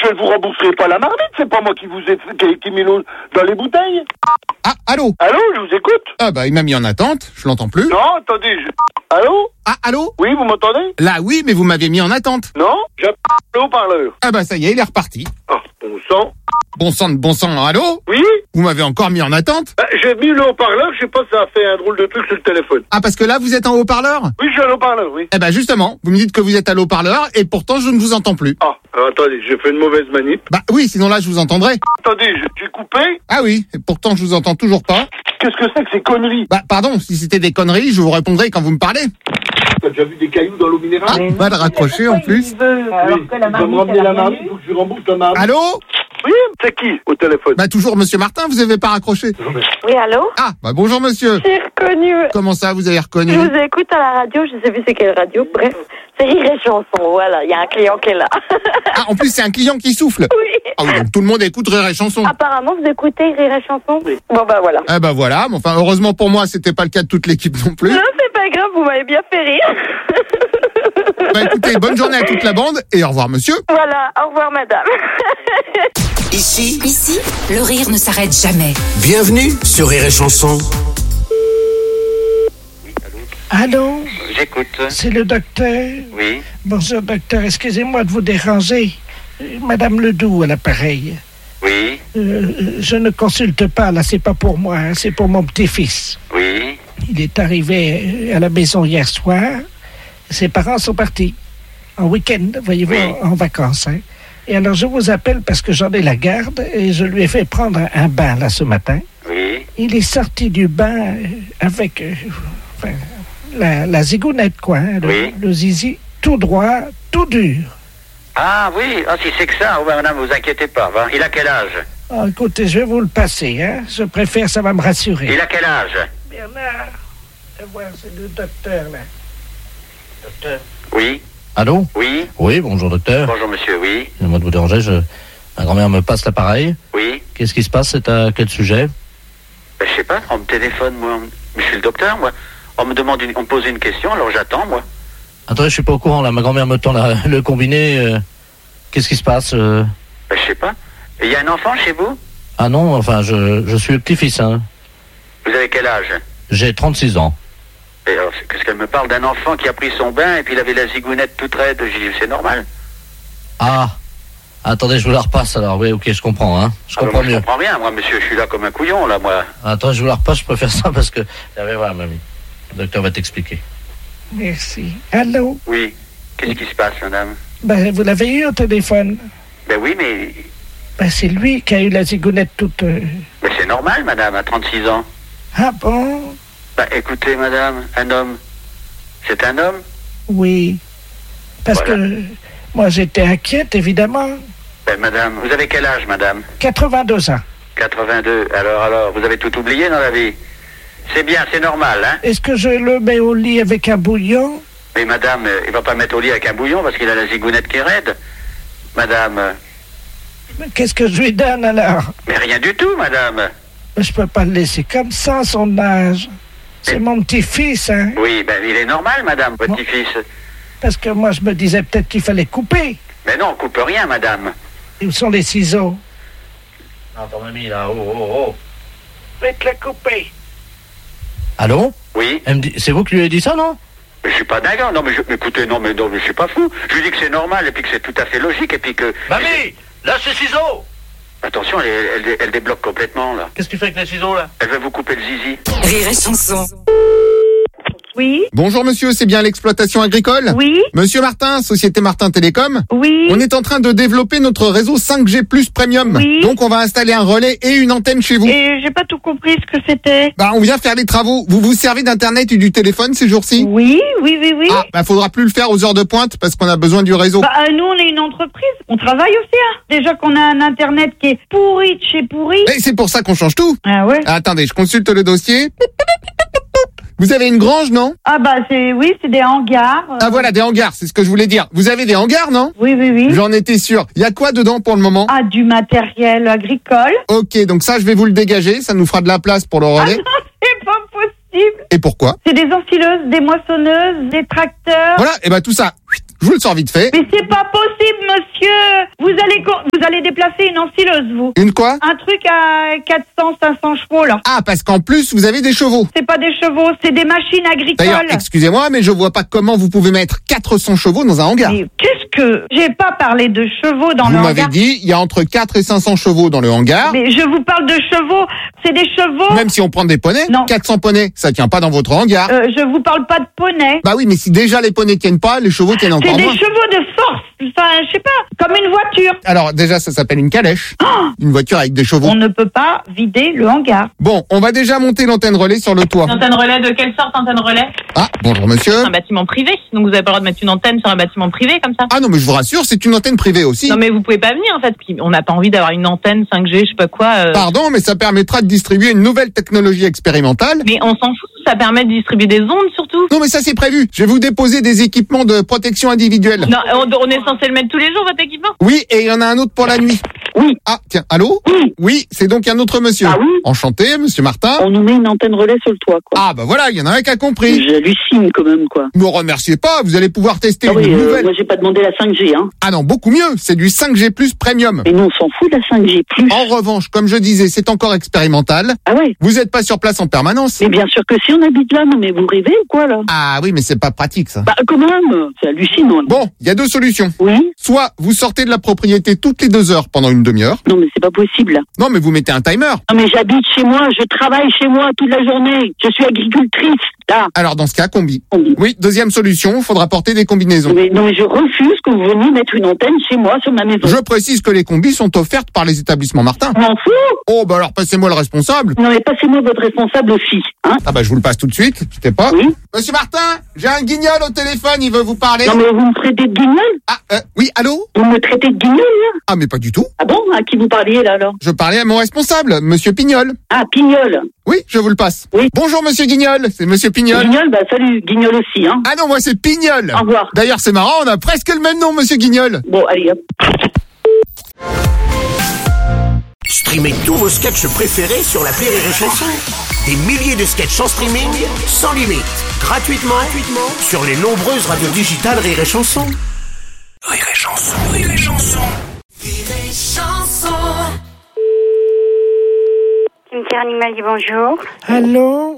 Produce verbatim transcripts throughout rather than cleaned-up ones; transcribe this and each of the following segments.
je ne vous rembourserai pas la marmite, c'est pas moi qui vous ai qui, qui mis l'eau dans les bouteilles. Ah, allô? Allô, je vous écoute. Ah bah, il m'a mis en attente, je l'entends plus. Non, attendez, je... Allô? Ah, allô? Oui, vous m'entendez? Là, oui, mais vous m'avez mis en attente. Non, j'ai un haut-parleur. Ah bah, ça y est, il est reparti. Oh, bon sang. Bon sang de bon sang, allô? Oui? Vous m'avez encore mis en attente? Bah, j'ai mis le haut-parleur, je sais pas si ça a fait un drôle de truc sur le téléphone. Ah, parce que là, vous êtes en haut-parleur? Oui, je suis à haut-parleur, oui. Eh ben, justement, vous me dites que vous êtes à l'haut-parleur, et pourtant, je ne vous entends plus. Ah, alors, attendez, j'ai fait une mauvaise manip. Bah oui, sinon là, je vous entendrai. Attendez, je- j'ai coupé. Ah oui, et pourtant, je vous entends toujours pas. Qu'est-ce que c'est que ces conneries? Bah, pardon, si c'était des conneries, je vous répondrai quand vous me parlez. T'as déjà vu des cailloux dans l'eau minérale? Ah, mal raccroché en plus. Oui, il va me ramener la marmite, faut que je lui rembourse la marmite. Allô? Oui, c'est qui au téléphone? Bah toujours monsieur Martin, vous avez pas raccroché. Oui, allô? Ah, bah bonjour monsieur. J'ai reconnu. Comment ça, vous avez reconnu? Je vous écoute à la radio, je sais plus c'est quelle radio. Bref, c'est Rire et Chanson, voilà, il y a un client qui est là. Ah, en plus c'est un client qui souffle. Oui. Ah oui, donc tout le monde écoute Rire et Chanson. Apparemment, vous écoutez Rire et Chanson? Oui. Bon, bah voilà. Ah bah voilà, mais enfin heureusement pour moi, c'était pas le cas de toute l'équipe non plus. Non, c'est pas grave, vous m'avez bien fait rire. Bah écoutez, bonne journée à toute la bande et au revoir monsieur. Voilà, au revoir madame. Ici, Ici, le rire ne s'arrête jamais. bienvenue sur Rire et Chanson. Allô, J'écoute. c'est le docteur. Oui. Bonjour docteur, excusez-moi de vous déranger. Euh, Madame Ledoux à l'appareil. Oui. Euh, je ne consulte pas, là c'est pas pour moi, hein, c'est pour mon petit-fils. Oui. Il est arrivé à la maison hier soir. Ses parents sont partis en week-end, voyez-vous, Oui. en, en vacances. Hein. Et alors je vous appelle parce que j'en ai la garde et je lui ai fait prendre un, un bain là ce matin. Oui. Il est sorti du bain euh, avec euh, enfin, la, la zigounette, quoi, hein, le, Oui. le zizi tout droit, tout dur. Ah oui, ah, si c'est que ça, oh, ben, madame, vous inquiétez pas. va. Il a quel âge? Oh, écoutez, je vais vous le passer, hein. Je préfère, ça va me rassurer. Il a quel âge? Bernard, à voir, c'est le docteur, là. Docteur. Oui. Allô? Oui. Oui, bonjour docteur. Bonjour monsieur, oui. Excusez-moi de vous déranger, je... ma grand-mère me passe l'appareil. Oui. Qu'est-ce qui se passe? C'est à quel sujet? Ben, je sais pas, on me téléphone, moi. Je suis le docteur, moi. On me demande, une... on me pose une question, alors j'attends, moi. Attendez, je suis pas au courant là, ma grand-mère me tend la- le combiné. euh, Qu'est-ce qui se passe? euh Ben, je sais pas. Il y a un enfant chez vous? Ah non, enfin, je, je suis le petit-fils, hein. Vous avez quel âge? J'ai trente-six ans. Et alors, c'est- qu'est-ce qu'elle me parle d'un enfant qui a pris son bain et puis il avait la zigounette toute raide? J'ai dit, c'est normal. Ah! Attendez, je vous la repasse alors. Oui, ok, je comprends, hein. Je Ah, ben, comprends moi, je mieux. comprends rien, moi, monsieur, je suis là comme un couillon, là, moi. Attends, je vous la repasse, je préfère ça parce que... Ah, mais voilà, mamie. Le docteur va t'expliquer. Merci. Allô? Oui. Qu'est-ce qui se passe, madame? Ben, vous l'avez eu au téléphone? Ben oui, mais... Ben, c'est lui qui a eu la zigounette toute... euh, Mais c'est normal, madame, à trente-six ans. Ah bon? Bah, écoutez, madame, un homme, c'est un homme? Oui. Parce Voilà. que moi, j'étais inquiète, évidemment. Ben, madame, vous avez quel âge, madame? quatre-vingt-deux ans. quatre-vingt-deux. Alors, alors, vous avez tout oublié dans la vie? C'est bien, c'est normal, hein? Est-ce que je le mets au lit avec un bouillon? Mais madame, euh, il va pas mettre au lit avec un bouillon parce qu'il a la zigounette qui est raide. Madame, euh, Mais qu'est-ce que je lui donne, alors? mais rien du tout, madame. Je peux pas le laisser comme ça, à son âge. C'est mon petit-fils, hein? Oui, ben, il est normal, madame, votre petit-fils. Parce que moi, je me disais peut-être qu'il fallait couper. Mais non, on coupe rien, madame. Et où sont les ciseaux? Attends, mamie, là, oh, oh, oh. Faites-le couper. Allô? Oui, Elle me dit... C'est vous qui lui avez dit ça, non? mais je suis pas dingue, non, mais je, mais écoutez, non, mais non, mais je suis pas fou. Je lui dis que c'est normal et puis que c'est tout à fait logique et puis que... Mamie! Lâche les ciseaux! Attention, elle, elle, elle débloque complètement, là. Qu'est-ce que tu fais avec les ciseaux, là? Elle veut vous couper le zizi. Rire et Chanson. Oui? Bonjour monsieur, c'est bien l'exploitation agricole? Oui? Monsieur Martin, Société Martin Télécom. Oui? On est en train de développer notre réseau cinq G plus Premium. Oui. Donc on va installer un relais et une antenne chez vous. Et j'ai pas tout compris ce que c'était. Bah on vient faire les travaux. Vous vous servez d'internet et du téléphone ces jours-ci? Oui, oui, oui, oui. Ah, bah faudra plus le faire aux heures de pointe parce qu'on a besoin du réseau. Bah, euh, nous, on est une entreprise. On travaille aussi, hein. Déjà qu'on a un Internet qui est pourri de chez pourri. Et c'est pour ça qu'on change tout. Ah ouais? Ah, attendez, je consulte le dossier. Vous avez une grange, non? Ah bah, c'est, oui, c'est des hangars. euh. Ah voilà, des hangars, c'est ce que je voulais dire. Vous avez des hangars, non? Oui, oui, oui. J'en étais sûr. Il y a quoi dedans pour le moment? Ah, du matériel agricole. Ok, donc ça, je vais vous le dégager. Ça nous fera de la place pour le relais. Ah non, c'est pas possible. Et pourquoi? C'est des enfileuses, des moissonneuses, des tracteurs. Voilà, et ben tout ça, je vous le sors vite fait. Mais c'est pas possible, monsieur. Vous allez, co- vous allez déplacer une ensileuse, vous. Une quoi? Un truc à quatre cents, cinq cents chevaux, là. Ah, parce qu'en plus, vous avez des chevaux. C'est pas des chevaux, c'est des machines D'ailleurs, agricoles. excusez-moi, mais je vois pas comment vous pouvez mettre quatre cents chevaux dans un hangar. Mais qu'est-ce que... J'ai pas parlé de chevaux dans Vous le m'avez hangar. dit, il y a entre quatre et cinq cents chevaux dans le hangar. Mais je vous parle de chevaux, c'est des chevaux. Même si on prend des poneys, Non. quatre cents poneys, ça tient pas dans votre hangar. Euh, je vous parle pas de poney. Bah oui, mais si déjà les poneys tiennent pas, les chevaux tiennent C'est encore des moins. chevaux de force. Enfin, je sais pas, comme une voiture. Alors déjà, ça s'appelle une calèche. Une voiture avec des chevaux. On ne peut pas vider le hangar. Bon, on va déjà monter l'antenne relais sur le toit. Une antenne relais de quelle sorte, antenne relais? Ah, bonjour monsieur. Un bâtiment privé, donc vous avez pas le droit de mettre une antenne sur un bâtiment privé comme ça. Ah non, mais je vous rassure, c'est une antenne privée aussi. Non mais vous pouvez pas venir en fait, puis on n'a pas envie d'avoir une antenne cinq G, je sais pas quoi. euh. Pardon, mais ça permettra de distribuer une nouvelle technologie expérimentale. Mais on s'en fout, ça permet de distribuer des ondes surtout. Non, mais ça c'est prévu. Je vais vous déposer des équipements de protection individuelle. Non, on, on est censé le mettre tous les jours votre équipement. Oui, et il y en a un autre pour la nuit. Oui. Ah, tiens, allô? Oui. Oui, c'est donc un autre monsieur. Ah oui? Enchanté, monsieur Martin. On nous met une antenne relais sur le toit, quoi. Ah, bah voilà, il y en a un qui a compris. J'hallucine quand même, quoi. Ne remerciez pas, vous allez pouvoir tester Ah oui, une euh, nouvelle. moi j'ai pas demandé la cinq G, hein. Ah non, beaucoup mieux, c'est du cinq G plus premium. Mais nous on s'en fout de la cinq G plus. En revanche, comme je disais, c'est encore expérimental. Ah ouais. Vous n'êtes pas sur place en permanence. Mais bien sûr que si on habite là, non mais vous rêvez ou quoi là? Ah oui, mais c'est pas pratique ça. Bah quand même, c'est hallucinant. Là. Bon, il y a deux solutions. Oui. Soit vous sortez de la propriété toutes les deux heures pendant une demi-heure. Non mais c'est pas possible. Là. Non, mais vous mettez un timer. Non mais j'habite chez moi, je travaille chez moi toute la journée. Je suis agricultrice. Là. Alors dans ce cas, combi. Combi. Oui, deuxième solution, il faudra porter des combinaisons. Mais, non mais je refuse que vous veniez mettre une antenne chez moi sur ma maison. Je précise que les combis sont offertes par les établissements Martin. Je m'en fous. Oh, bah alors passez-moi le responsable. Non mais passez-moi votre responsable aussi. Hein. Ah bah je vous le passe tout de suite, quittez pas. Oui. Monsieur Martin, j'ai un guignol au téléphone, il veut vous parler. Non mais vous me traitez de guignol? Ah, euh, oui, allô? Vous me traitez de guignol là? Ah mais pas du tout. Ah bon? À qui vous parliez là alors? Je parlais à mon responsable, monsieur Pignol. Ah Pignol. Oui, je vous le passe. Oui. Bonjour monsieur Guignol, c'est monsieur Pignol. Guignol, bah salut, Guignol aussi, hein. Ah non, moi c'est Pignol. Au revoir. D'ailleurs, c'est marrant, on a presque le même nom, monsieur Guignol. Bon, allez hop. Streamez tous vos sketchs préférés sur l'appli Rire et Chanson. Des milliers de sketchs en streaming, sans limite, gratuitement, gratuitement sur les nombreuses radios digitales Rire et Chanson. Rire et Chanson, Rire et Chanson. Rire et Chanson. Cimetière animal dit bonjour. Allô?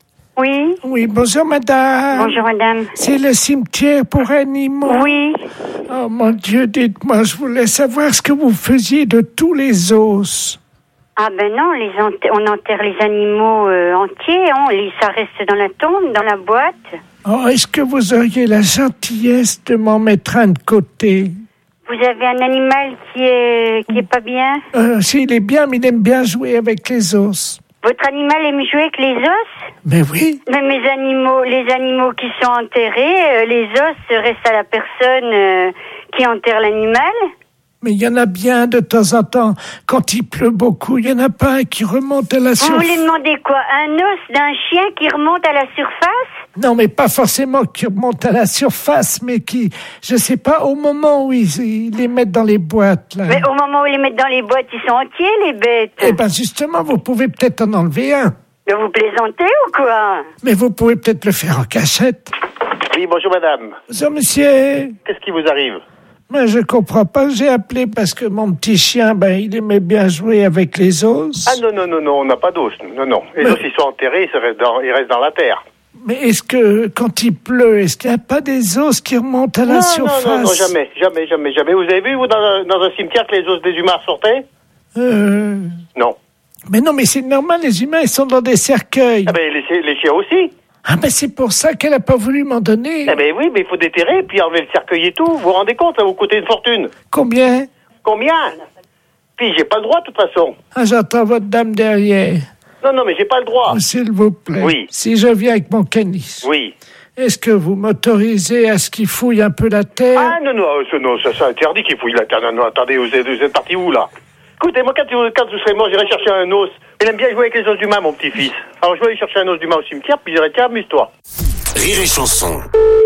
Oui. Oui, bonjour madame. Bonjour madame. C'est le cimetière pour animaux. Oui. Oh mon Dieu, dites-moi, je voulais savoir ce que vous faisiez de tous les os. Ah ben non, les ent- on enterre les animaux euh, entiers, hein, les, ça reste dans la tombe, dans la boîte. Oh, est-ce que vous auriez la gentillesse de m'en mettre un de côté? Vous avez un animal qui est qui est pas bien? Euh, s'il est bien, mais il aime bien jouer avec les os. Votre animal aime jouer avec les os? Mais oui. Mais mes animaux, les animaux qui sont enterrés, euh, les os restent à la personne euh, qui enterre l'animal. Mais il y en a bien de temps en temps. Quand il pleut beaucoup, il y en a pas un qui remonte à la Vous surface. voulez demander quoi? Un os d'un chien qui remonte à la surface? Non, mais pas forcément qui remonte à la surface, mais qui, je sais pas, au moment où ils, ils les mettent dans les boîtes, là. Mais au moment où ils les mettent dans les boîtes, ils sont entiers, les bêtes. Eh ben, justement, vous pouvez peut-être en enlever un. Mais vous plaisantez ou quoi? Mais vous pouvez peut-être le faire en cachette. Oui, bonjour madame. Bonjour, monsieur. Qu'est-ce qui vous arrive? Mais je comprends pas, j'ai appelé parce que mon petit chien, ben, il aimait bien jouer avec les os. Ah non, non, non, non, on n'a pas d'os. Non, non. Les Mais- os, ils sont enterrés, ils restent dans, ils restent dans la terre. Mais est-ce que, quand il pleut, est-ce qu'il n'y a pas des os qui remontent à la non, surface? non, non, non, jamais, jamais, jamais, jamais. Vous avez vu, vous, dans un, dans un cimetière, que les os des humains sortaient? Euh... Non. Mais non, mais c'est normal, les humains, ils sont dans des cercueils. Ah ben, les, les chiens aussi. Ah ben c'est pour ça qu'elle a pas voulu m'en donner. Ah ben oui, mais il faut déterrer, puis enlever le cercueil et tout. Vous vous rendez compte, ça va vous coûter une fortune. Combien? Combien? Puis j'ai pas le droit, de toute façon. Ah, j'entends votre dame derrière. Non, non, mais j'ai pas le droit. Oh, s'il vous plaît. Oui. Si je viens avec mon canis, Oui. est-ce que vous m'autorisez à ce qu'il fouille un peu la terre? Ah non, non, ça, non, ça, c'est interdit qu'il fouille la terre. Non, non, attendez, vous êtes, vous êtes parti où, là? Écoutez, moi, quand, quand vous serez mort, j'irai chercher un os. Il aime bien jouer avec les os d'humain, mon petit-fils. Alors, je vais aller chercher un os d'humain au cimetière, puis je dirai, tiens, amuse-toi. Rire et Chanson.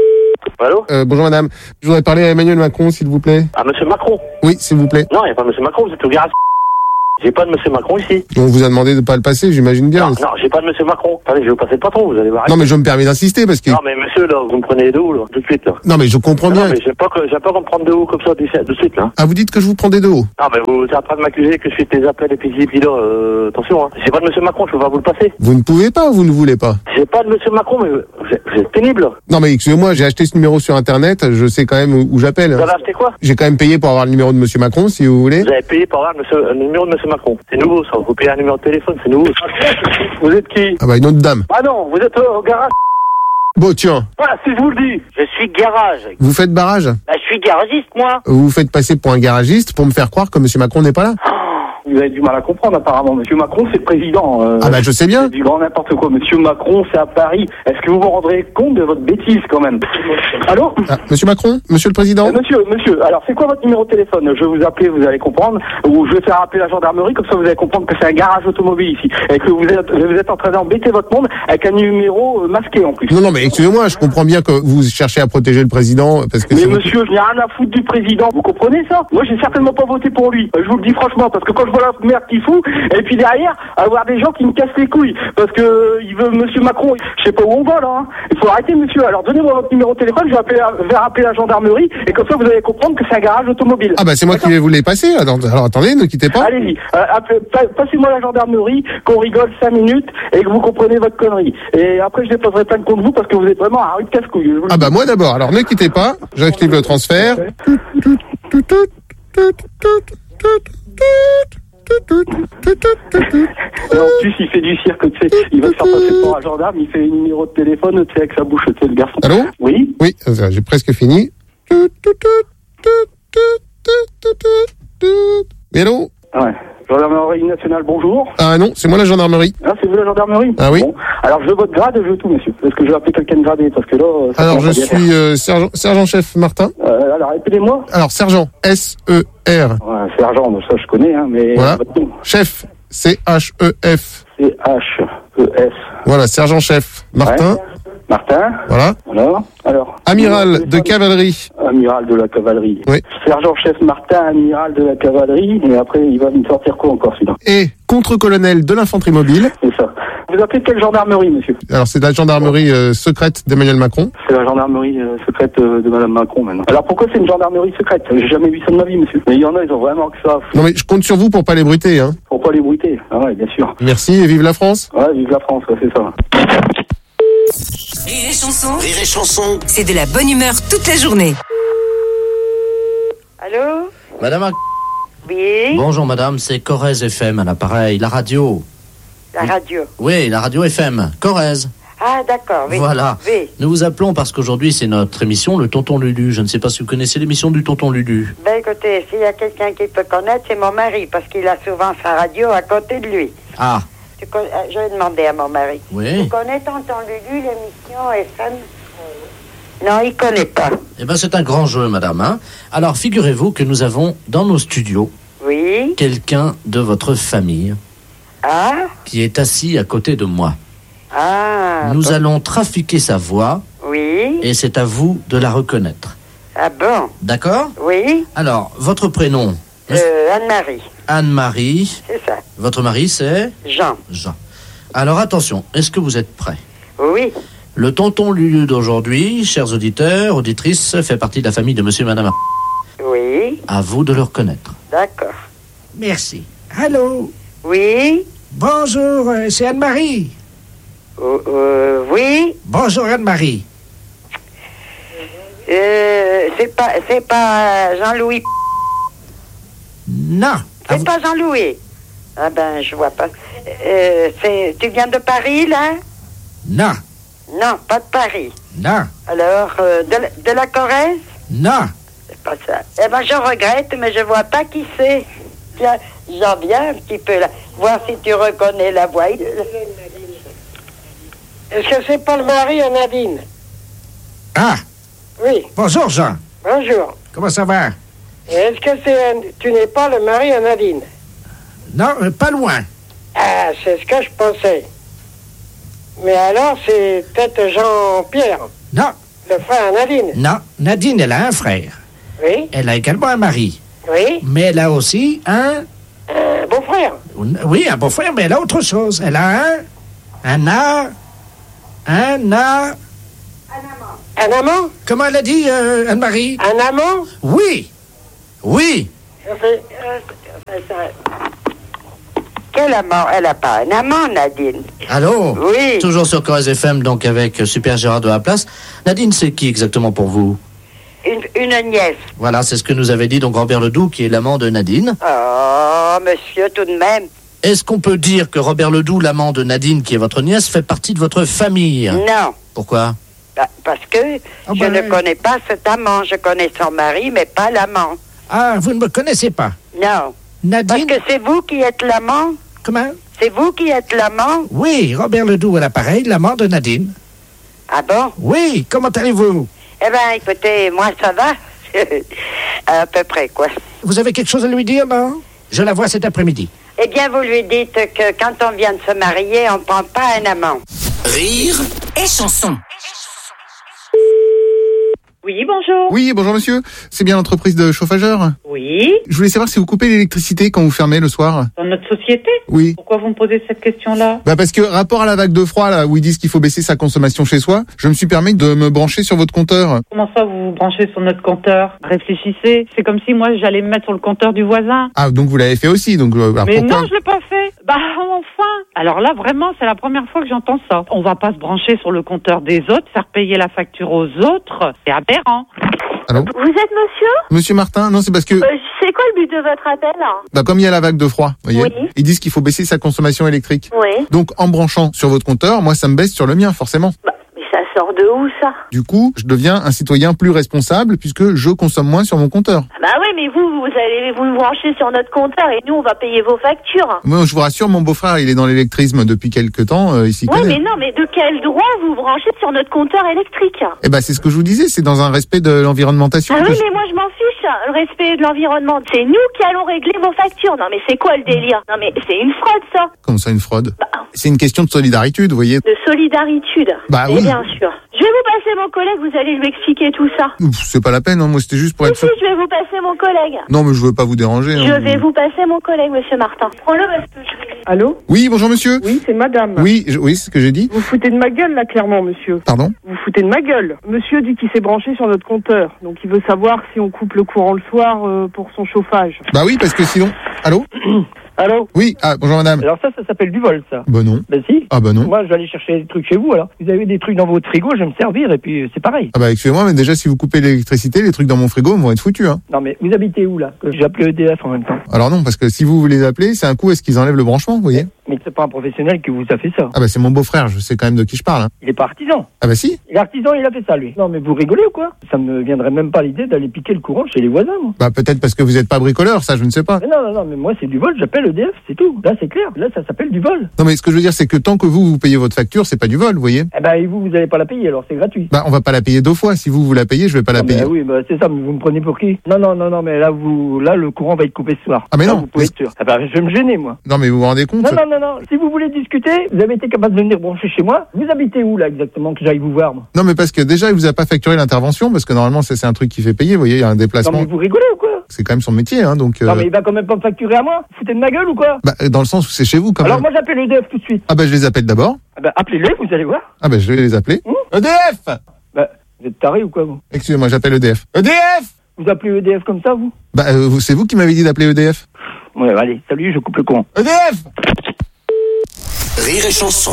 Allô? Euh, bonjour madame, je voudrais parler à Emmanuel Macron, s'il vous plaît. Ah, monsieur Macron? Oui, s'il vous plaît. Non, il n'y a pas monsieur Macron, vous êtes au garage. J'ai pas de monsieur Macron ici. On vous a demandé de pas le passer, j'imagine bien. Non, non, j'ai pas de monsieur Macron. Attendez, je vais vous passer le patron, vous allez voir. Non, mais je me permets d'insister parce que... Non, mais monsieur, là, vous me prenez de où, là, tout de suite, là? Non, mais je comprends non, bien. Non, mais j'aime pas, que, j'aime pas qu'on me prenne de haut comme ça, de suite, là. Ah, vous dites que je vous prends des de haut? Non, mais vous êtes en train de m'accuser que je fais des appels et puis ci, puis là, euh, attention, hein. J'ai pas de monsieur Macron, je peux pas vous le passer. Vous ne pouvez pas ou vous ne voulez pas? J'ai pas de monsieur Macron, mais vous êtes, vous êtes pénible, là. Non, mais excusez-moi, j'ai acheté ce numéro sur Internet, je sais quand même où, où j'appelle. Vous avez acheté quoi? J'ai quand même payé pour avoir le numéro de monsieur Macron, si vous voulez. Vous avez payé pour avoir le, monsieur, le numéro de monsieur Macron. C'est nouveau, ça. Vous payez un numéro de téléphone, c'est nouveau. Vous êtes qui? Ah bah, une autre dame. Ah non, vous êtes euh, au garage. Bon, tiens. Voilà, si je vous le dis. Je suis garage. Vous faites barrage? Bah, je suis garagiste, moi. Vous vous faites passer pour un garagiste pour me faire croire que monsieur Macron n'est pas là? Vous avez du mal à comprendre apparemment. Monsieur Macron, c'est le président. Euh, ah bah je sais bien. C'est du grand n'importe quoi. Monsieur Macron, c'est à Paris. Est-ce que vous vous rendrez compte de votre bêtise quand même? Allô? Ah, monsieur Macron? Monsieur le président? euh, Monsieur, monsieur, alors c'est quoi votre numéro de téléphone? Je vais vous appeler, vous allez comprendre. Ou je vais faire appeler la gendarmerie, comme ça vous allez comprendre que c'est un garage automobile ici. Et que vous êtes, vous êtes en train d'embêter votre monde avec un numéro euh, masqué en plus. Non, non, mais excusez-moi, je comprends bien que vous cherchez à protéger le président parce que... Mais monsieur, je n'ai rien à foutre du président. Vous comprenez ça? Moi, j'ai certainement pas voté pour lui. Je vous le dis franchement, parce que quand je vois la merde qu'il fout, et puis derrière, avoir des gens qui me cassent les couilles, parce que euh, il veut monsieur Macron, je sais pas où on va là, hein. Il faut arrêter monsieur, alors donnez-moi votre numéro de téléphone, je vais, appeler la, je vais rappeler la gendarmerie, et comme ça vous allez comprendre que c'est un garage automobile. Ah bah c'est moi Attends. qui vais vous les passer, alors, alors attendez, ne quittez pas. Allez-y, euh, appelez, passez-moi la gendarmerie, qu'on rigole cinq minutes, et que vous comprenez votre connerie. Et après je déposerai plainte contre vous, parce que vous êtes vraiment un rue de casse-couille. Ah bah moi d'abord, alors ne quittez pas, j'active le transfert. Et en plus, il fait du cirque, tu sais. Il va se faire passer pour un gendarme, il fait un numéro de téléphone, tu sais, avec sa bouche, tu sais, le garçon. Allô? Oui? Oui, j'ai presque fini. Mais allô? Ouais. Gendarmerie nationale, bonjour. Ah non, c'est moi la gendarmerie. Ah, c'est vous la gendarmerie? Ah oui. Bon. Alors, je veux votre grade et je veux tout, monsieur. Parce que je vais appeler quelqu'un de gradé, parce que là... Ça alors, je suis euh, sergent, sergent-chef Martin. Euh, alors, répétez-moi. Alors, sergent, S E R. Ouais, sergent, ça je connais, hein, mais... Voilà. Chef, C H E F. C H E F. Voilà, sergent-chef Martin. Ouais. Martin. Voilà. Alors, alors. Amiral de cavalerie. Amiral de la cavalerie. Oui. Sergent-chef Martin, amiral de la cavalerie, et après, il va me sortir quoi encore, celui-là? Et contre-colonel de l'infanterie mobile. C'est ça. Vous appelez quelle gendarmerie, monsieur? Alors, c'est la gendarmerie euh, secrète d'Emmanuel Macron. C'est la gendarmerie euh, secrète euh, de Madame Macron, maintenant. Alors, pourquoi c'est une gendarmerie secrète? J'ai jamais vu ça de ma vie, monsieur. Mais il y en a, ils ont vraiment que ça. Non, mais je compte sur vous pour pas les bruiter, hein. Pour pas les bruiter. Ah ouais, bien sûr. Merci et vive la France. Ouais, vive la France, ouais, c'est ça. Rire et chanson. Rire et chanson. C'est de la bonne humeur toute la journée. Allô? Madame Ac- Oui? Bonjour madame, c'est Corrèze F M à l'appareil, la radio. La radio? Oui, la radio F M, Corrèze. Ah, d'accord, oui. Voilà. Oui. Nous vous appelons parce qu'aujourd'hui c'est notre émission, le Tonton Lulu. Je ne sais pas si vous connaissez l'émission du Tonton Lulu. Ben écoutez, s'il y a quelqu'un qui peut connaître, c'est mon mari, parce qu'il a souvent sa radio à côté de lui. Ah. Tu con... Je vais demander à mon mari. Oui. Tu connais Tonton Lulu, l'émission F M? Non, il connaît pas. Eh bien c'est un grand jeu madame. Hein. Alors figurez-vous que nous avons dans nos studios oui. quelqu'un de votre famille ah. qui est assis à côté de moi. Ah. Nous bon. allons trafiquer sa voix. Oui. Et c'est à vous de la reconnaître. Ah bon? D'accord? Oui. Alors, votre prénom? Euh, Anne-Marie. Anne-Marie. C'est ça. Votre mari, c'est? Jean. Jean. Alors, attention, est-ce que vous êtes prêts? Oui. Le tonton Lulu d'aujourd'hui, chers auditeurs, auditrices, fait partie de la famille de monsieur et madame. Oui. À vous de le reconnaître. D'accord. Merci. Allô? Oui. Bonjour, euh, c'est Anne-Marie. Euh, euh, oui. Bonjour Anne-Marie. Euh, c'est pas, c'est pas Jean-Louis. Non. C'est vous... pas Jean-Louis. Ah ben, je vois pas. Euh, c'est, tu viens de Paris, là? Non. Non, pas de Paris. Non. Alors, euh, de, la, de la Corrèze? Non. C'est pas ça. Eh ben, je regrette, mais je vois pas qui c'est. Tiens, j'en viens un petit peu là. Voir si tu reconnais la voix. Est-ce que c'est pas le mari à Nadine? Ah. Oui. Bonjour Jean. Bonjour. Comment ça va? Est-ce que c'est un... tu n'es pas le mari à Nadine? Non, euh, pas loin. Ah, c'est ce que je pensais. Mais alors, c'est peut-être Jean-Pierre. Non. Le frère à Nadine. Non, Nadine, elle a un frère. Oui. Elle a également un mari. Oui. Mais elle a aussi un... Un beau-frère. Oui, un beau-frère, mais elle a autre chose. Elle a un... Un a... Un a... Un amant? Comment elle a dit, euh, Anne-Marie? Un amant? Oui. Oui. Euh, euh, ça- Quel amant? Elle n'a pas un amant, Nadine. Allô? Oui. Toujours sur Corrèze F M, donc avec Super Gérard de la Place. Nadine, c'est qui exactement pour vous? Une, une nièce. Voilà, c'est ce que nous avait dit donc Robert Ledoux, qui est l'amant de Nadine. Oh, monsieur, tout de même. Est-ce qu'on peut dire que Robert Ledoux, l'amant de Nadine, qui est votre nièce, fait partie de votre famille? Non. Pourquoi? Bah, parce que Ah je ben, ne connais pas cet amant. Je connais son mari, mais pas l'amant. Ah, vous ne me connaissez pas? Non. Nadine? Parce que c'est vous qui êtes l'amant. Comment? C'est vous qui êtes l'amant. Oui, Robert Ledoux à l'appareil, l'amant de Nadine. Ah bon? Oui, comment allez-vous? Eh bien, écoutez, moi, ça va. À peu près, quoi. Vous avez quelque chose à lui dire, non? Je la vois cet après-midi. Eh bien, vous lui dites que quand on vient de se marier, on ne prend pas un amant. Rire Et chanson. Oui, bonjour. Oui, bonjour monsieur. C'est bien l'entreprise de chauffageur? Oui, Je voulais savoir si vous coupez l'électricité quand vous fermez le soir. dans notre société. Oui. Pourquoi vous me posez cette question-là? Bah parce que rapport à la vague de froid là où ils disent qu'il faut baisser sa consommation chez soi, je me suis permis de me brancher sur votre compteur. Comment ça, vous vous branchez sur notre compteur? Réfléchissez. C'est comme si moi, j'allais me mettre sur le compteur du voisin. Ah donc vous l'avez fait aussi donc euh, alors Mais pourquoi? non, je l'ai pas fait. Bah, enfin. Alors là, vraiment, c'est la première fois que j'entends ça. On va pas se brancher sur le compteur des autres, faire payer la facture aux autres. C'est aberrant. Allô? Vous êtes monsieur? Monsieur Martin? Non, c'est parce que Euh, c'est quoi le but de votre appel? bah comme il y a la vague de froid, vous voyez, Oui. ils disent qu'il faut baisser sa consommation électrique. Oui. Donc en branchant sur votre compteur, moi ça me baisse sur le mien forcément. Bah, mais ça sort de où ça? Du coup, je deviens un citoyen plus responsable puisque je consomme moins sur mon compteur. Bah oui, mais vous, vous allez vous brancher sur notre compteur et nous, on va payer vos factures. Moi, je vous rassure, mon beau-frère, il est dans l'électrisme depuis quelques temps, euh, il s'y Ouais, connaît. mais non, mais de quel droit vous branchez sur notre compteur électrique? Eh ben, c'est ce que je vous disais, c'est dans un respect de l'environnementation. Ah que oui, je- mais moi je m'en fiche, le respect de l'environnement. C'est nous qui allons régler vos factures. Non, mais c'est quoi le délire? Non, mais c'est une fraude, ça. Comment ça, une fraude? C'est une question de solidarité, vous voyez. De solidarité. Bah Et oui. bien sûr. Je vais vous passer mon collègue, vous allez lui expliquer tout ça. Ouf, c'est pas la peine, hein, moi c'était juste pour Si, être si, sûr. je vais vous passer mon collègue. Non, mais je veux pas vous déranger. hein. Je vais vous passer mon collègue, monsieur Martin. Prends-le parce que je vais... Allô? Oui, bonjour monsieur. Oui, c'est madame. Oui, je- oui, c'est ce que j'ai dit. Vous foutez de ma gueule, là, clairement, monsieur. Pardon? Vous foutez de ma gueule. Monsieur dit qu'il s'est branché sur notre compteur. Donc, il veut savoir si on coupe le courant le soir euh, pour son chauffage. Bah oui, parce que sinon... Allô? Allô? Oui, ah, bonjour madame. Alors ça, ça s'appelle du vol, ça. Bah non. Ben si. Ah bah non. Moi, je vais aller chercher des trucs chez vous, alors. Vous avez des trucs dans votre frigo, je vais me servir, et puis euh, c'est pareil. Ah bah excusez-moi, mais déjà si vous coupez l'électricité, les trucs dans mon frigo vont être foutus, hein. Non, mais vous habitez où, là? Que j'ai appelé E D F en même temps. Alors non, parce que si vous les appelez, c'est un coup, est-ce qu'ils enlèvent le branchement, vous voyez? Mais c'est pas un professionnel qui vous a fait ça. Ah bah c'est mon beau-frère, je sais quand même de qui je parle, hein. Il est pas artisan. Ah bah si. Il est artisan, il a fait ça, lui. Non, mais vous rigolez ou quoi? Ça me viendrait même pas l'idée d'aller piquer le courant chez les voisins, moi. Bah peut-être parce que vous êtes pas bricoleur, ça je ne sais pas. Mais non, non, non, mais moi, c'est du vol, j'appelle E D F, c'est tout. Là, c'est clair. Là, ça s'appelle du vol. Non mais ce que je veux dire, c'est que tant que vous, vous payez votre facture, c'est pas du vol, vous voyez? Eh ben, et vous, vous allez pas la payer, alors c'est gratuit. Bah on va pas la payer deux fois, si vous, vous la payez, je vais pas la Non, mais payer. oui, bah, c'est ça, mais vous me prenez pour qui? Non, non, non, non, mais là, vous, là, le courant va être coupé ce soir. Ah mais Là, non. vous pouvez être sûr. Ah bah, je vais me gêner, moi. Non mais vous vous rendez compte? Non, non, non, non. Si vous voulez discuter, vous avez été capable de venir brancher chez moi. Vous habitez où, là, exactement, que j'aille vous voir, moi? Non mais parce que déjà il vous a pas facturé l'intervention, parce que normalement ça, c'est un truc qui fait payer, vous voyez, il y a un Non, déplacement. mais vous rigolez ou quoi? C'est quand même son métier, hein, donc... euh, Non, mais il va quand même pas me facturer à moi. Vous foutez de ma gueule ou quoi? Bah dans le sens où c'est chez vous quand Alors, même. moi, j'appelle E D F tout de suite. Ah bah je les appelle d'abord. Ah bah, appelez-les, vous allez voir. Ah bah je vais les appeler. E D F. Bah, vous êtes taré ou quoi, vous? Excusez-moi, j'appelle E D F. E D F. Vous appelez E D F comme ça, vous? Bah euh, vous- c'est vous qui m'avez dit d'appeler E D F. Ouais, allez, salut, je coupe le courant. E D F. Rire et chanson.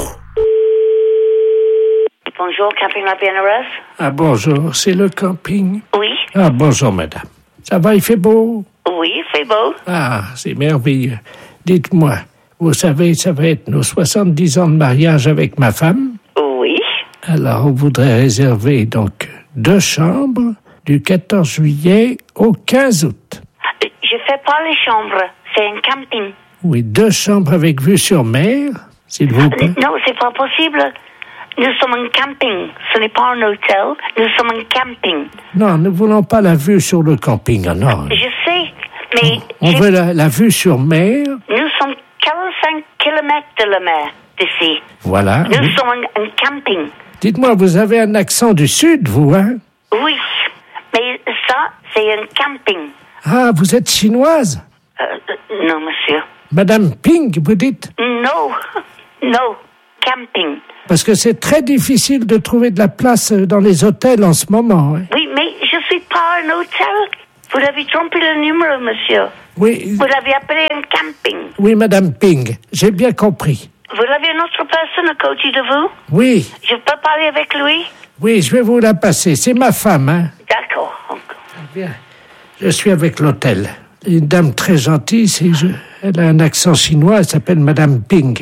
Bonjour, Camping La Bienheureuse. Ah bonjour, c'est le camping. Oui, Ah bonjour madame. Ça va, il fait beau? oui, c'est beau. Ah, c'est merveilleux. Dites-moi, vous savez, ça va être nos soixante-dix ans de mariage avec ma femme. Oui. Alors, on voudrait réserver donc deux chambres du quatorze juillet au quinze août. Je fais pas les chambres, c'est un camping. Oui, deux chambres avec vue sur mer, s'il vous plaît. Non, c'est pas possible. Nous sommes un camping. Ce n'est pas un hôtel. Nous sommes un camping. Non, nous ne voulons pas la vue sur le camping, ah non. Je sais, mais On je- veut la, la vue sur mer, nous sommes quarante-cinq kilomètres de la mer d'ici. voilà. Nous Vous- sommes un, un camping. Dites-moi, vous avez un accent du sud, vous, hein? Oui, mais ça, c'est un camping. Ah, vous êtes chinoise? Euh, euh, non, monsieur. Madame Ping, vous dites? No, no, camping. Parce que c'est très difficile de trouver de la place dans les hôtels en ce moment. Ouais. Oui, mais je suis pas un hôtel. Vous avez trompé le numéro, monsieur. Oui. Vous avez appelé un camping. Oui, Madame Ping, j'ai bien compris. Vous avez une autre personne à côté de vous? Oui. Je peux parler avec lui? Oui, je vais vous la passer. C'est ma femme, hein. D'accord. Bien. Je suis avec l'hôtel. Une dame très gentille, c'est je... elle a un accent chinois, elle s'appelle Madame Ping.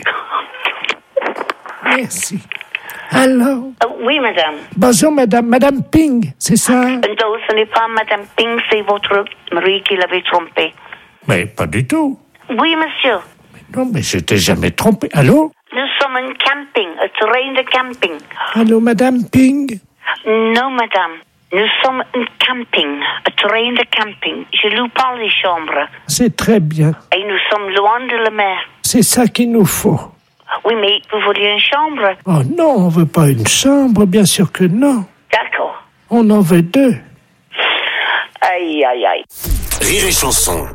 Merci. Alors? Uh, oui, madame. Bonjour, madame. Madame Ping, c'est ça? Non, ce n'est pas madame Ping, c'est votre mari qui l'avait trompé. Mais pas du tout. Oui, monsieur. Mais non, mais je t'ai jamais trompé. Allô? Nous sommes un camping, un terrain de camping. Allô, madame Ping? Non, madame. Nous sommes un camping, un terrain de camping. Je loue pas les chambres. C'est très bien. Et nous sommes loin de la mer. C'est ça qu'il nous faut. Oui, mais vous vouliez une chambre? Oh non, on veut pas une chambre, bien sûr que non. D'accord. On en veut deux. Aïe, aïe, aïe. Rire et chanson.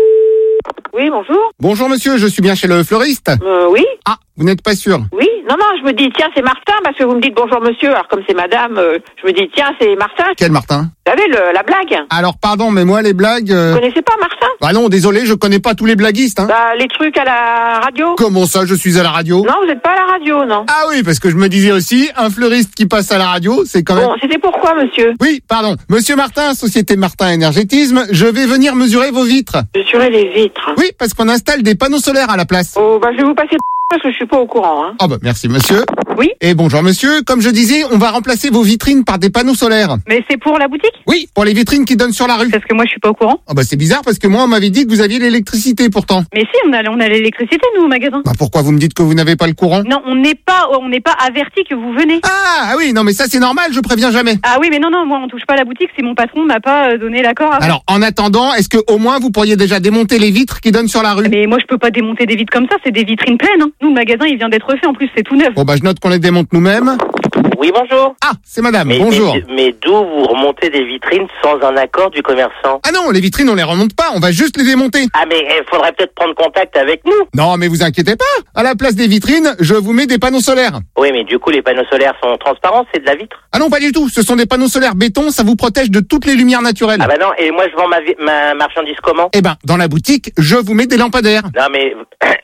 Oui, bonjour. Bonjour monsieur, je suis bien chez le fleuriste. Euh, oui. Ah, vous n'êtes pas sûr? Oui, non, non, je me dis, tiens, c'est Martin, parce que vous me dites bonjour monsieur, alors comme c'est madame, euh, je me dis, tiens, c'est Martin. Quel Martin? Vous savez, le, la blague. Alors pardon, mais moi les blagues... Euh... Vous connaissez pas Martin? Ah non, désolé, je connais pas tous les blaguistes. Hein. Bah, les trucs à la radio. Comment ça, je suis à la radio? Non, vous n'êtes pas à la radio, non. Ah oui, parce que je me disais aussi, un fleuriste qui passe à la radio, c'est quand même... Bon, c'était pourquoi, monsieur? Oui, pardon. Monsieur Martin, Société Martin Énergétisme, je vais venir mesurer vos vitres. Mesurer les vitres? Oui, parce qu'on installe des panneaux solaires à la place. Oh, bah, je vais vous passer parce que je suis pas au courant, hein. Ah bah, merci monsieur. Oui. Et bonjour monsieur, comme je disais, on va remplacer vos vitrines par des panneaux solaires. Mais c'est pour la boutique? Oui, pour les vitrines qui donnent sur la rue. Parce que moi je suis pas au courant. Ah bah c'est bizarre parce que moi on m'avait dit que vous aviez l'électricité pourtant. Mais si, on a, on a l'électricité nous au magasin. Bah pourquoi vous me dites que vous n'avez pas le courant? Non, on n'est pas, on n'est pas averti que vous venez. Ah, ah oui, non mais ça c'est normal, je préviens jamais. Ah oui, mais non, non, moi on touche pas la boutique, c'est mon patron m'a pas donné l'accord. Avant. Alors en attendant, est-ce que au moins vous pourriez déjà démonter les vitres qui donnent sur la rue? Mais moi je peux pas démonter des vitres comme ça, c'est des vitrines pleines. Hein. Nous le magasin il vient d'être refait, en plus c'est tout neuf. Bon bah je note qu'on les démonte nous-mêmes. Oui, bonjour. Ah, c'est madame, mais, bonjour. Mais, mais d'où vous remontez des vitrines sans un accord du commerçant? Ah non, les vitrines on les remonte pas, on va juste les démonter. Ah mais il faudrait peut-être prendre contact avec nous. Non mais vous inquiétez pas, à la place des vitrines, je vous mets des panneaux solaires. Oui mais du coup les panneaux solaires sont transparents, c'est de la vitre? Ah non pas du tout, ce sont des panneaux solaires béton, ça vous protège de toutes les lumières naturelles. Ah bah non, et moi je vends ma, ma marchandise comment? Eh ben, dans la boutique, je vous mets des lampadaires. Non mais,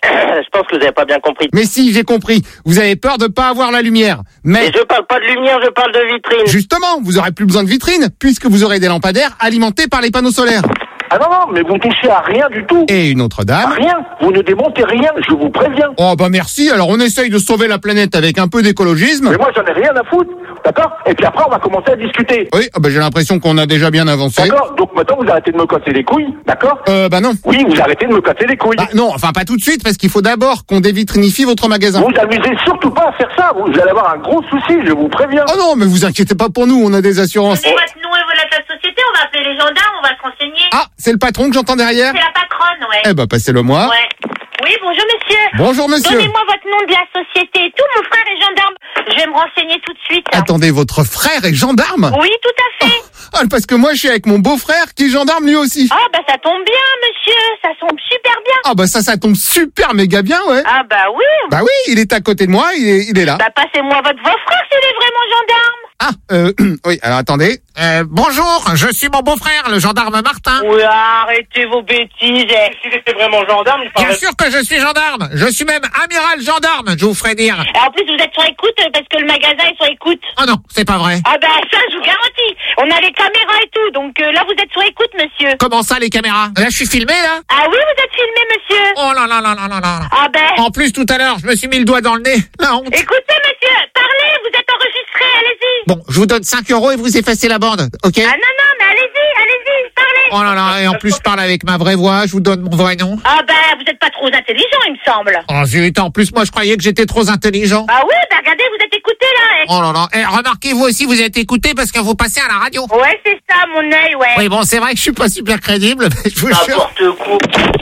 je pense que vous avez pas bien compris. Mais si, j'ai compris, vous avez peur de pas avoir la lumière. Mais, mais je parle pas de lumière, je parle de vitrine. Justement, vous aurez plus besoin de vitrine, puisque vous aurez des lampadaires alimentés par les panneaux solaires. Ah non, non, mais vous touchez à rien du tout. Et une autre dame. Rien, vous ne démontez rien, je vous préviens. Oh bah merci, alors on essaye de sauver la planète avec un peu d'écologisme. Mais moi j'en ai rien à foutre, d'accord? Et puis après on va commencer à discuter. Oui, bah j'ai l'impression qu'on a déjà bien avancé. D'accord, donc maintenant vous arrêtez de me casser les couilles, d'accord? Euh bah non. Oui, vous arrêtez de me casser les couilles. Bah non, enfin pas tout de suite, parce qu'il faut d'abord qu'on dévitrinifie votre magasin. Vous amusez surtout pas à faire ça, vous allez avoir un gros souci, je vous préviens. Oh non, mais vous inquiétez pas pour nous, on a des assurances. Donnez votre nom et votre la société, on va appeler les gendarmes, on va se renseigner. Ah, c'est le patron que j'entends derrière? C'est la patronne, ouais. Eh bah passez-le moi. Ouais. Oui, bonjour monsieur. Bonjour monsieur. Donnez-moi votre nom de la société et tout, mon frère est gendarme. Je vais me renseigner tout de suite. Attendez, votre frère est gendarme? Oui, tout à fait. Oh, ah, parce que moi je suis avec mon beau-frère qui est gendarme lui aussi. Ah bah ça tombe bien monsieur, ça tombe super bien. Ah bah ça, ça tombe super méga bien, ouais. Ah bah oui. Bah oui, il est à côté de moi, il est, il est là. Bah passez-moi votre beau-frère s'il est vraiment gendarme. Ah, euh, oui, alors attendez. Euh, bonjour, je suis mon beau-frère, le gendarme Martin. Oui, arrêtez vos bêtises. S'il était vraiment gendarme, il parlerait... Bien sûr que je suis gendarme. Je suis même amiral gendarme, je vous ferai dire. Et en plus, vous êtes sur écoute parce que le magasin est sur écoute. Oh non, c'est pas vrai. Ah bah ça, je vous garantis. On a les caméras et tout, donc euh, là, vous êtes sur écoute, monsieur. Comment ça, les caméras? Là, je suis filmé, là? Ah oui, vous êtes filmé, monsieur. Oh là là là là là là. Ah ben... En plus, tout à l'heure, je me suis mis le doigt dans le nez. La honte. Écoutez, monsieur, parlez, vous êtes enregistré, allez-y. Bon, je vous donne cinq euros et vous effacez la bande, ok? Ah non, non, mais allez-y, allez-y, parlez. Oh là là, et en plus, je parle avec ma vraie voix, je vous donne mon vrai nom. Ah ben, vous êtes pas trop intelligent, il me semble. Oh zut, en plus, moi, je croyais que j'étais trop intelligent. Ah oui, ben regardez, vous êtes écouté, là. Oh là là, et remarquez, vous aussi, vous êtes écouté parce que vous passez à la radio. Ouais, c'est ça, mon œil, ouais. Oui, bon, c'est vrai que je suis pas super crédible, mais je vous jure. N'importe quoi.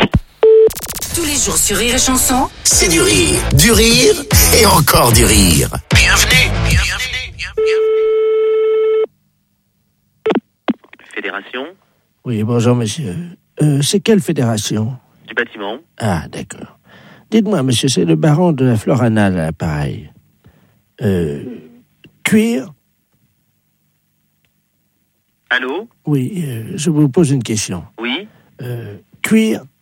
Tous les jours sur Rire et Chanson, c'est du rire, du rire et encore du rire. Bienvenue, bienvenue, bienvenue. Fédération? Oui, bonjour monsieur. Euh, c'est quelle fédération? Du bâtiment. Ah, d'accord. Dites-moi, monsieur, c'est le baron de la Florana, là, pareil. Euh, cuir? Allô? Oui, euh, je vous pose une question. Oui? Euh, cuir?